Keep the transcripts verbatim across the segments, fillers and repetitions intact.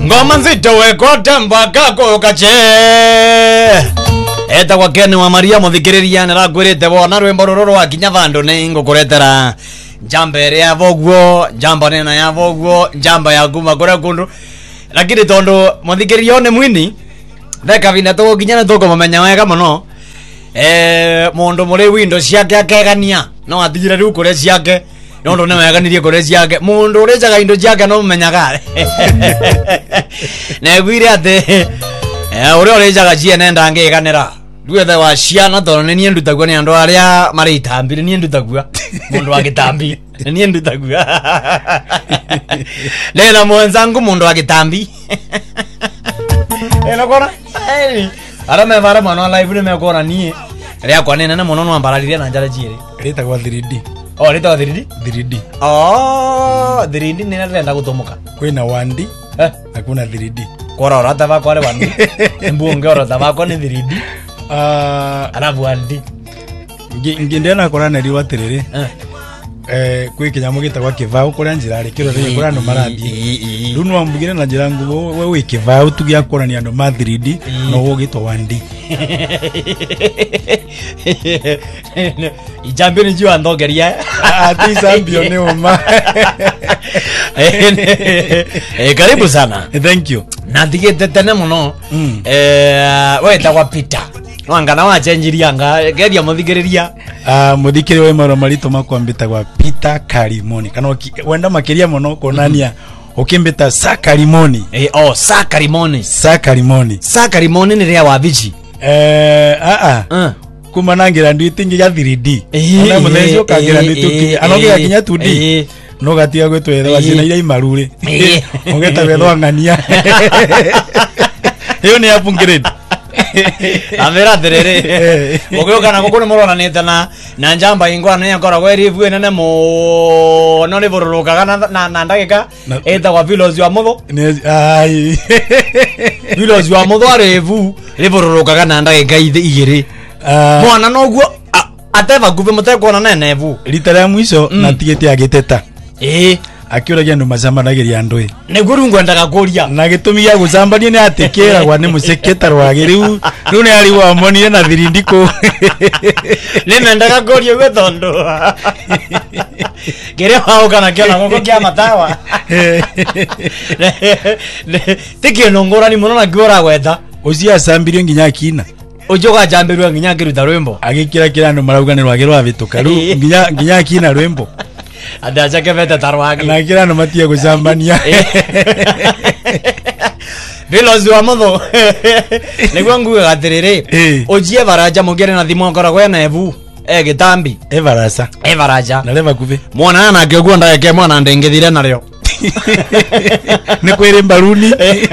ngoma nzito wekota mbaka ko kache eta kwa Ken wa Maria muthikiriria na ragwirite bona rwimbo ruru wa kinya vandu ni ngukuretera njamba ere ya voguo njamba nena ya voguo njamba ya kuma kore kundu lakini tondo muthikiriria ne mwini theka vina to kinya na to komenya wega muno eh mundu muri window ciake akegania no athigire riu kure ciake nondo ne meganirie kore ciake mundu urejaga indo ciake no menyaga ne gwire ate eh uri urejaga cie nenda ngiganira duethe wa ciana tono ne nie ndutagwa ne andu aria mari itambire nie ndutagwa mundu agitambi nie ndutagwa lela mwenzangu mundu agitambi eno kora ai ara me vara mano live ne me kora nie ria kwa nene na muno no ambarariria na njara jire rita kwa three D. Oh, rita three D? three D. Oh, three D nina renda gutomuka. Kwina one D. Eh, hakuna three D. Kora ora tava kwa one D. Mbunge ora tava kwa ni three D. Ah, alafu one D. Ngindena kora na riwa tiriri. Eh. Eh, kwi kinyamu gitagwa kivau kuri njira ri kiro ri kora no marathie. Runo wambugire na njira nguo we we kivau tugia kora ni ando ma three D no wo gitwa one D. Ijambe ni jiwa ndogeria ati champion ni uma. Eh, karibu sana. Thank you. Na digete tene muno. Eh, we ta kwa Peter. Wangana wa chenjiria nga geria muthigiriria. Ah, muthikiri we maro marito makwambita kwa Peter Karimoni. Kana wenda makiria muno konania ukimbita Sakarimoni. Eh, oh, Sakarimoni. Sakarimoni. Sakarimoni ni ria wa bichi. Eh, a a. Uh. Kuma nangira ndu itingi ya three D. Ona muthejo kagira ndu tuki. Anoge akinya two D. No gatia gwetwetha wacina ira imarure. Ongeta wetho ngania. Hiyo ni hapo ngiredi. Amera terere. Ogyo kana gukune morona neta na na njamba ingwa na yakora gwe rivu nene mo no le bororoka kana na na ndagika eta kwa village wa motho. Ai. Village wa motho arevu le bororoka kana ndagika ithe igiri. Mwana no guo ateva guve muteko na nenevu. Litara mwisho na tigeti agiteta. Eh. Akiuragia ndo mazamba nageria ndwe ne guru ngwendaga kuria na gitumi ya guzambania ne atekera gwa ne museketa rwagiriu riu ne ari wa monire na thirindiko ne mendaga kuria gwe tondo gere hao kana kiona ngoko kia matawa tiki nongora ni muno na gora gweta uzia sambirio nginya kina ujoga jambirio nginya kiruta rwimbo agikira kira ndo marauga ne rwagirwa abituka ru nginya nginya kina rwimbo ada chake veta tarwagi na kira no matia guzambania Village wa motho negwa nguwe gatiriri ojie baraja mugere na thimo ngora gwe na evu e gitambi e barasa e baraja na leva kuve mwana na ngegwa ndake mwana ndengethire nario ne kwere mbaruni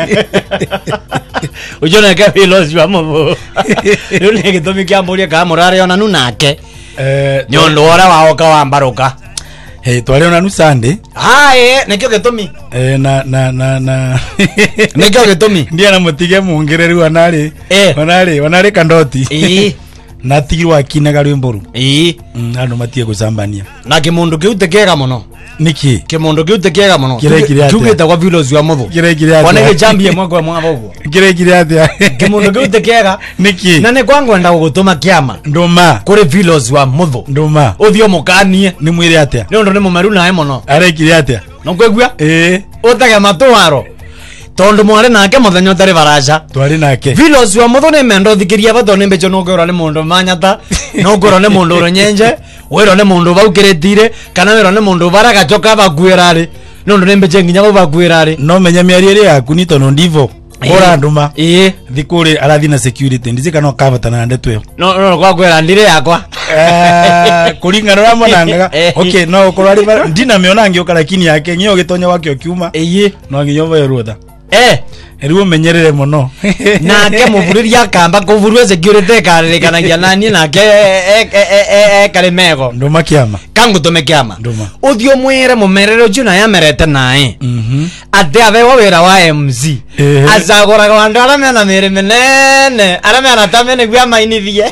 ujona ka Village wa motho rule gitomi kya mburi ka murare ona nu nake eh nyondo ora wa oka wa mbaruka. Eh, twale ona nu Sunday. Ah, eh, nekyo getomi. Eh, na na na na. Nekyo getomi. Ndia na mutige muongereru anare. Eh. Wanare, wanare kandoti. Eh. Na tigirwa kinaga rwimboru. Eh. Mm, ando matie guzambania. Na kimundu kiute kega muno. Niki. Kimundu kiute kega muno. Kire kire ate. Tugeta kwa Village wa motho. Kire kire ate. Wanege champion mwako mwako huko. Kire kire ate. Kimundu kiute kega. Niki. Nane kwangu enda gutuma kiama. Ndoma. Kure Village wa motho. Ndoma. Uthio mukanie. Ni mwire ate. Ndondo ni mumeru nae muno. Are kire ate. Nokwegwa? Eh. Otage matwaro. Tondo mware nake muthenyo tari baraja. Twari nake. Village wa motho ne mendo thikiria bato ne mbecho no gora ne mundu manyata. No gora ne mundu ronyenje. Wero ne mundu baukiretire kana wero ne mundu baraga choka bagwirari. Nondo ne mbeche nginya bagwirari. No menya miari ri yaku ni tono ndivo. Ora nduma. Eh. Thikuri arathi na security ndizika no kavatana ndetwe. No no kwa gwera ndire yakwa. Eh kuringana na monanga. Okay no ko ari ndina meona ngioka lakini yake ngiyo gitonya wake okiuma. Eh. No nginyova yeruda. Eh. Eriwo menyerere muno. Nake muvuriria kamba kuvurwe security kare kana ngianani nake e e e kare mego. Nduma kiama. Kangu tumekiama. Nduma. Uthio mwere mumerero juna ya merete nae. Mhm. Ate ave wa wera wa M C. Azagora kwa ndara mena mere menene. Ara mena tamene gwa mainithie.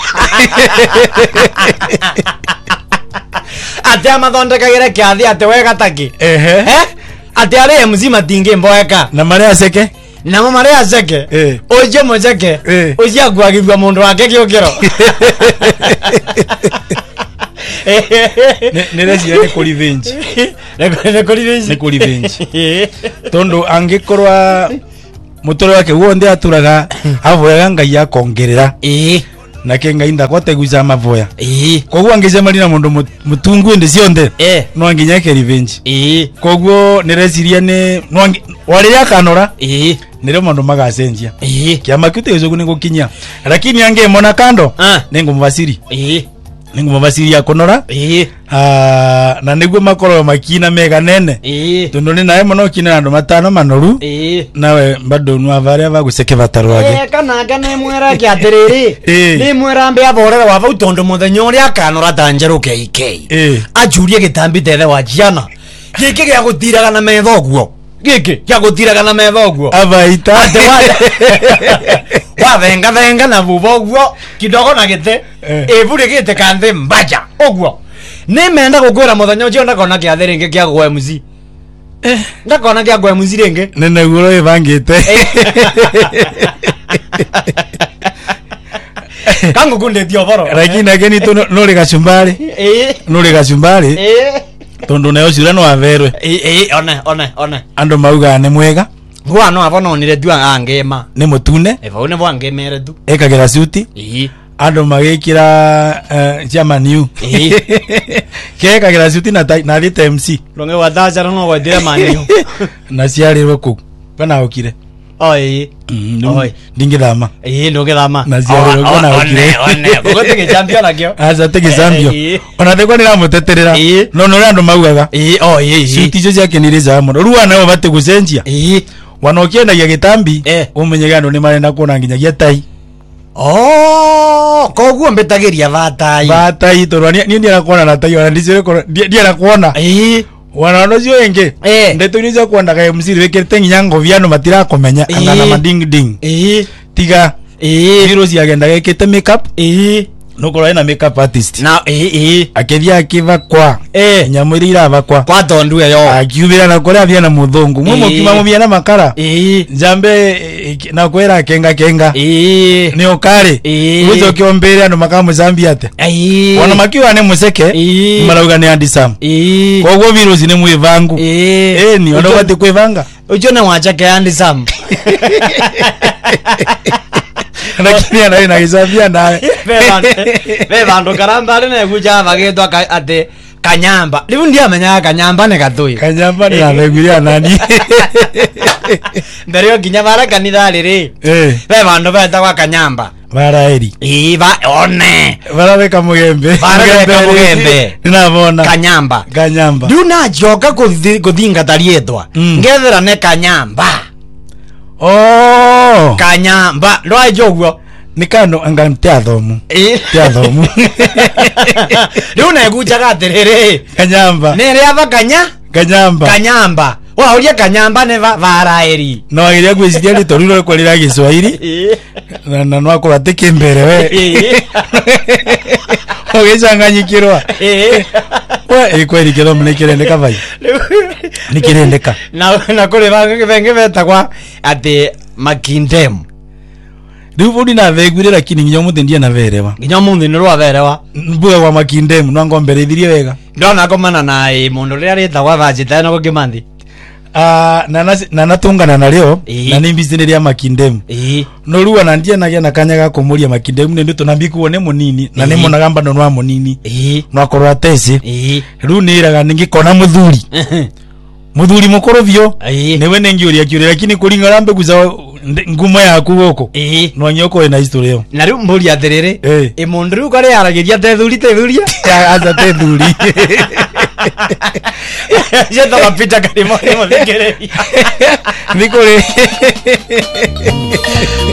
Ate amathondeka gere kiathi ate wega taki. Ehe. Eh? Ate are M C matinge mboeka. Na mare aseke? na mama le azeke Eh. oje mojeke Eh. oje agwagirwa mundu wake kiokero nere cia ne kuri revenge ne kuri revenge ne kuri revenge tondo angikorwa mutore wake wonde aturaga avoyaga ngai akongerera eh nake ngai ndakwate guza mavoya eh koguo angicemani na mundu mutungu ende cionde eh no anginya ke revenge eh koguo nereciria ne no angi wale yakanora eh nero mundu magacenjia eh kiama kite ezo kuni gukinya lakini ange mona kando ah nengo mvasiri eh nengo mvasiri ya konora eh ah na niguo makoro makina mega nene eh tondo ni nae mono kina ndo matano manoru eh nawe bado nwa varia baguseke batarwage eh kana kana mwera ki atiriri Eh. ni mwera mbe aborera wa bau tondo muthenya uria akanora tanjeru K K Eh. ajurie gitambi tethe wa jiana giki gya gutiraga na metho guo giki gya gutiraga na metho guo abaita ate wa wa venga venga na bubo guo kidogo na gite Eh. eburi gite kanthe mbaja oguo ni menda gukwira muthenya ucio ndakona kia thiringi kia gwa M C eh ndakona kia gwa M C ringi nene guro ibangite kangu kunde tio boro lakini ageni to no le gachumbari eh no le gachumbari eh tondo nayo cira no averwe eh eh one one one ando mauga ne mwega bwa no abono nire tu angema ne mutune e bwa ne bwa ngemere tu ekagira suti eh ando magikira chama new Eh. kekagira suti na tai- na rite M C longe wadaja no gwadira manyo na ciarirwe ku bana okire oi Oi. ndingithama eh no gedama Na ziarero gona ukire. one gogote ke champion akio aza tege zambio Eh. ona tegwa nira muteterera Eh. no no ando maugaga eh oh eh suti icio ciake nire za muno ruwa nao bate gucenjia eh wanokiendagia gitambi Eh. umenyega ando ni marenda kuona nginyagia tai oh koguo mbetagiria vatai batai torwa ni ndiara kuona na tai ona ndicire ndiara kuona eh wanono cio engi Eh. ndeto ni cia kuondaga M C wekirite nginya ngoviano matira kumenya Eh. angana mading ding eh tiga eh virus yagenda gekite makeup eh nukorwa ina makeup artist na eh eh akithia akiva kwa eh nyamwiri irava kwa kwa tondu yo akiubira na kuria vya na muthungu mwe Eh. mukima muvia na makara eh njambe eh, na kwera kenga kenga eh ni okare Eh. uzo kiombere ando makamu zambia ate eh wana makiwa ne museke Eh. marauga ni andisam eh koguo virus ni mwivangu eh eh ni ona wati kwivanga ujo na wachake andi sam lakini ana ina gizambia nawe ve vandu karambari na guja bagitwa ate kanyamba riu ndiamenya kanyamba ne gatui kanyamba na leguria nani mbere yo kinya bara kanitha riri eh ve vandu betagwa kanyamba baraeri iva one barabeka mugembe Barabeka mugembe. ninabona kanyamba kanyamba riu na njoka kuthingata rietwa Mm. ngethera ne kanyamba oh kanyamba ndwaje uguo nikano anga ntiathomu Eh. tiathomu riu negujaga atiriri kanyamba nä rä ava kanya kanyamba kanyamba wauria kanyamba nä varaeri no agiria gwiciria ni toriro kwa rira Kiswahili na na no akora teke mbere we ogicanganyikirwa we ikweri kiro mne kirendeka vai ni kirendeka na kå rä vengä vetagwa atä makindem riu budi na vegwire lakini nginya muthi ndia na verewa nginya må thä nä rwaverewa mbuga kwa makindemu no ngombereithirie wega ndona komana na må ndå rä a rä tagwa vajitano gå kä manthi ah na na- na natungana naryo Ii. na ni mbicini ria makindemu no ruwa na ndia nagia na kanya ga kumuria makindemu ni ndu nambi kuone munini na ni Ii. munaga mbando no munini no akorwa ateci riu niraga ningikona muthuri muthuri mukuru vyo Ii. niwe nengiuria kiuria lakini kuringana mbe guza ngumo yaku goko no nyoko ina history yo na rä u mbå ri atä rä rä Eh. ä må ndå rä u karä aragä ria tethuri tethuria aza te thuri cietagapita karä må thä ngä rä ria nikuri